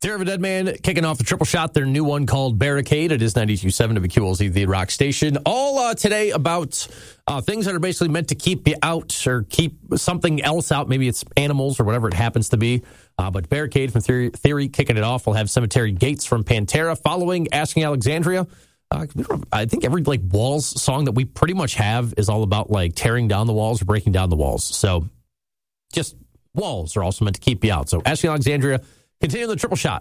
Fear of a Dead Man kicking off the triple shot, their new one called Barricade. It is 92.7 WQLZ, the rock station. All today about things that are basically meant to keep you out or keep something else out. Maybe it's animals or whatever it happens to be. But Barricade from Theory kicking it off. We'll have Cemetery Gates from Pantera following Asking Alexandria. I think every Walls song that we pretty much have is all about tearing down the walls or breaking down the walls. So just walls are also meant to keep you out. So Asking Alexandria, continue the triple shot